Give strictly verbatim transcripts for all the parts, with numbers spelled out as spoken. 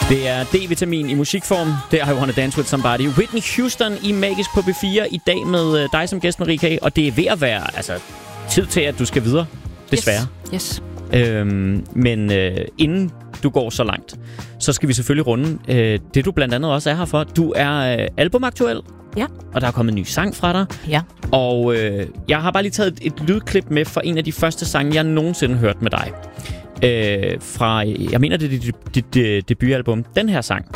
Det er D-vitamin i musikform. Det er I Wanna Dance With Somebody. Whitney Houston i Magisk på B fire i dag med dig som gæst, Marie K. Og det er ved at være altså, tid til, at du skal videre. Desværre. Yes. yes. Øhm, men øh, inden du går så langt, så skal vi selvfølgelig runde øh, det, du blandt andet også er her for. Du er øh, albumaktuel. Ja. Og der er kommet en ny sang fra dig. Ja. Og øh, jeg har bare lige taget et, et lydklip med fra en af de første sange, jeg nogensinde hørte med dig. Øh, fra, jeg mener, det er dit, dit, dit debutalbum. Den her sang.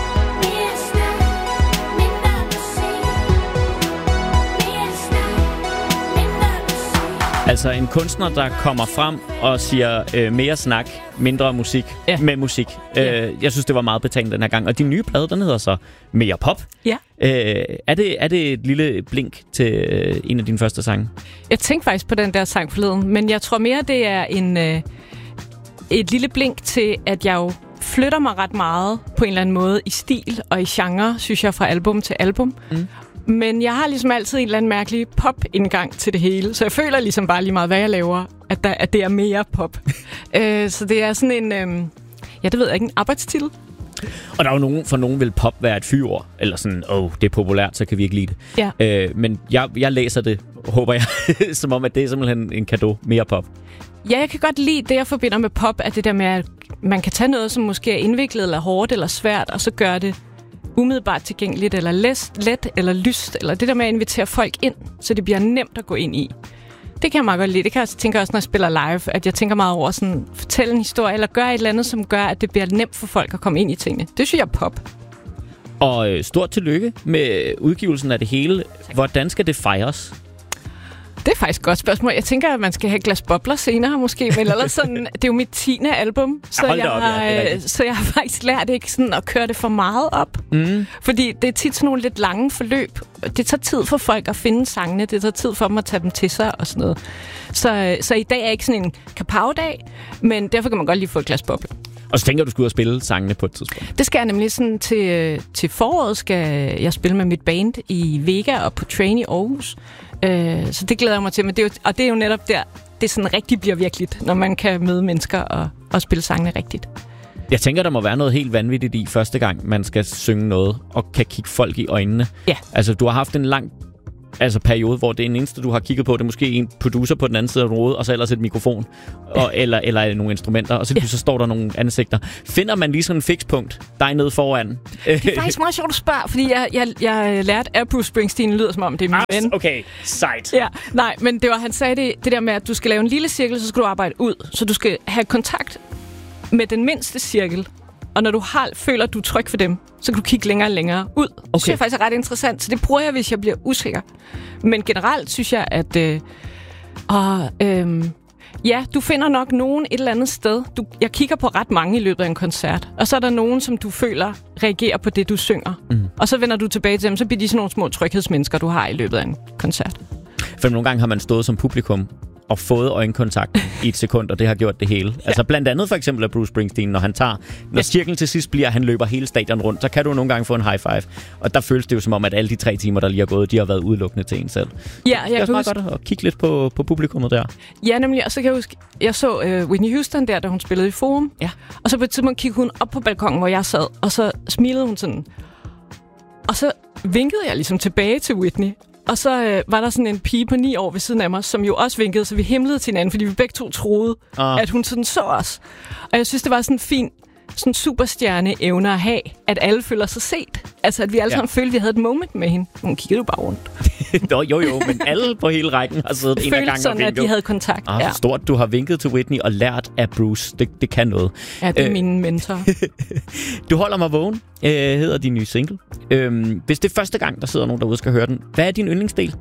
Altså en kunstner, der kommer frem og siger øh, mere snak, mindre musik, ja. med musik. Ja. Øh, jeg synes, det var meget betagende den her gang. Og din nye plade, den hedder så Mere Pop. Ja. Øh, er, det, er det et lille blink til øh, en af dine første sange? Jeg tænkte faktisk på den der sang forleden, men jeg tror mere, det er en, øh, et lille blink til, at jeg jo flytter mig ret meget på en eller anden måde i stil og i genre, synes jeg, fra album til album. Mm. Men jeg har ligesom altid en eller anden mærkelig pop-indgang til det hele. Så jeg føler ligesom bare lige meget, hvad jeg laver, at, der, at det er mere pop. øh, så det er sådan en, øh, ja, det ved jeg ikke, en arbejdstitel. Og der er jo nogen, for nogen vil pop være et fyord, eller sådan, åh, oh, det er populært, så kan vi ikke lide det. Ja. Øh, men jeg, jeg læser det, håber jeg, som om, at det er simpelthen en cadeau, mere pop. Ja, jeg kan godt lide det, jeg forbinder med pop, at det der med, at man kan tage noget, som måske er indviklet, eller hårdt, eller svært, og så gøre det umiddelbart tilgængeligt, eller let, let, eller lyst, eller det der med at invitere folk ind, så det bliver nemt at gå ind i. Det kan jeg meget godt lide. Det kan jeg tænke også, når jeg spiller live, at jeg tænker meget over sådan, fortælle en historie, eller gøre et eller andet, som gør, at det bliver nemt for folk at komme ind i tingene. Det synes jeg er pop. Og øh, stort tillykke med udgivelsen af det hele. Hvordan skal det fejres? Det er faktisk et godt spørgsmål. Jeg tænker, at man skal have et glas bobler senere måske, men ellers sådan, det er jo mit tiende album, så, jeg, op, har, ja, så jeg har faktisk lært ikke sådan at køre det for meget op. Mm. Fordi det er tit sådan nogle lidt lange forløb. Det tager tid for folk at finde sangene, det tager tid for dem at tage dem til sig og sådan noget. Så, så i dag er ikke sådan en kapav-dag, men derfor kan man godt lige få et glas boble. Og så tænker du, du skal ud og spille sangene på et tidspunkt? Det skal jeg nemlig sådan til, til foråret, skal jeg spille med mit band i Vega og på Train i Aarhus. Øh, så det glæder jeg mig til. Men det er jo, og det er jo netop der, det sådan rigtig bliver virkeligt, når man kan møde mennesker og, og spille sangene rigtigt. Jeg tænker, der må være noget helt vanvittigt i første gang, man skal synge noget og kan kigge folk i øjnene. Ja. Altså, du har haft en lang altså, periode, hvor det eneste, du har kigget på, det er måske en producer på den anden side af rodet, og så ellers et mikrofon, og, eller, eller nogle instrumenter, og så, ja. så står der nogle ansigter. Finder man lige sådan en fikspunkt, dig nede foran? Det er faktisk meget sjovt at spørge, fordi jeg, jeg, jeg lærte af Bruce Springsteen, lyder som om det er min Abs, ven. Okay, sejt. Ja, nej, men det var, han sagde det, det der med, at du skal lave en lille cirkel, så skal du arbejde ud. Så du skal have kontakt med den mindste cirkel. Og når du har, føler, at du er tryg for dem, så kan du kigge længere og længere ud. Okay. Det synes jeg faktisk er ret interessant, så det bruger jeg, hvis jeg bliver usikker. Men generelt synes jeg, at øh, og, øh, ja, du finder nok nogen et eller andet sted. Du, jeg kigger på ret mange i løbet af en koncert, og så er der nogen, som du føler reagerer på det, du synger. Mm. Og så vender du tilbage til dem, så bliver de sådan nogle små tryghedsmennesker, du har i løbet af en koncert. For nogle gange har man stået som publikum og fået øjenkontakt i et sekund, og det har gjort det hele. Ja. Altså blandt andet for eksempel af Bruce Springsteen, når han tager, når cirklen til sidst bliver, han løber hele stadion rundt, så kan du nogle gange få en high five. Og der føles det jo som om, at alle de tre timer, der lige er gået, de har været udelukkende til en selv. Ja, jeg det er kan meget huske... godt at kigge lidt på, på publikummet der. Ja, nemlig. Og så kan jeg huske, jeg så uh, Whitney Houston der, da hun spillede i Forum. Ja. Og så på et tidspunkt kiggede hun op på balkongen, hvor jeg sad, og så smilede hun sådan. Og så vinkede jeg ligesom tilbage til Whitney. Og så øh, var der sådan en pige på ni år ved siden af mig, som jo også vinkede, så vi himlede til hinanden, fordi vi begge to troede, ah. at hun sådan så os. Og jeg synes, det var sådan en fin sådan superstjerne-evne at have, at alle føler sig set. Altså, at vi alle sammen ja. følte, at vi havde et moment med hende. Hun kiggede jo bare rundt. Nå, jo, jo, men alle på hele rækken har siddet en af gangen sådan, og vinket. At de havde kontakt. Ah, ja. Stort, du har vinket til Whitney og lært af Bruce. Det, det kan noget. Ja, det er øh, min mentor. Du holder mig vågen, øh, hedder din nye single. Øh, hvis det er første gang, der sidder nogen derude og skal høre den, hvad er din yndlingsdel?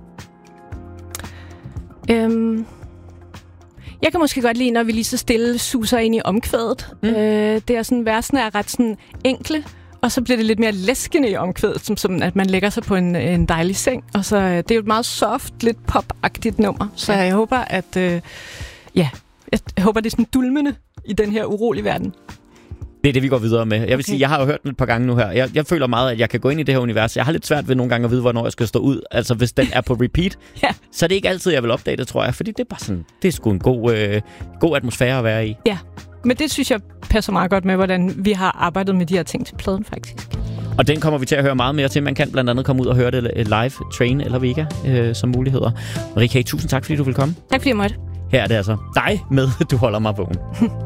Øhm... Jeg kan måske godt lide, når vi lige så stille suser ind i omkvædet. Mm. Øh, det er sådan, versene er ret sådan enkle, og så bliver det lidt mere læskende i omkvædet, som, som at man lægger sig på en, en dejlig seng. Og så det er jo et meget soft, lidt pop-agtigt nummer. Så jeg håber, at øh, ja, jeg håber, det er sådan dulmende i den her urolige verden. Det er det, vi går videre med. Jeg vil okay. sige, jeg har jo hørt den et par gange nu her. Jeg, jeg føler meget, at jeg kan gå ind i det her univers. Jeg har lidt svært ved nogle gange at vide, hvornår jeg skal stå ud. Altså, hvis den er på repeat, ja. så er det ikke altid, jeg vil opdage det, tror jeg. Fordi det er bare sådan, det er sgu en god, øh, god atmosfære at være i. Ja, men det synes jeg passer meget godt med, hvordan vi har arbejdet med de her ting til pladen, faktisk. Og den kommer vi til at høre meget mere til. Man kan blandt andet komme ud og høre det live, Train eller Vega, øh, som muligheder. Marika, tusind tak, fordi du vil komme. Tak fordi jeg måtte. Her er det altså dig med, du holder mig vågen.